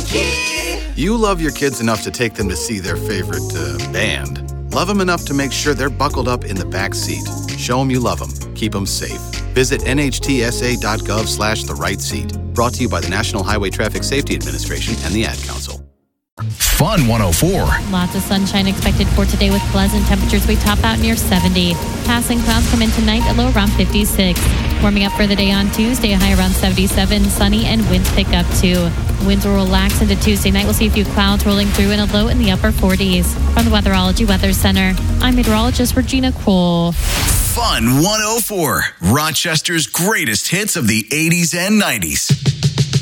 You love your kids enough to take them to see their favorite band. Love them enough to make sure they're buckled up in the back seat. Show them you love them. Keep them safe. Visit nhtsa.gov/the right seat. Brought to you by the National Highway Traffic Safety Administration and the Ad Council. Fun 104. Lots of sunshine expected for today with pleasant temperatures. We top out near 70. Passing clouds come in tonight, a low around 56. Warming up for the day on Tuesday, a high around 77. Sunny and winds pick up too. Winds will relax into Tuesday night. We'll see a few clouds rolling through and a low in the upper 40s. From the Weatherology Weather Center, I'm meteorologist Regina Kroll. Fun 104. Rochester's greatest hits of the 80s and 90s.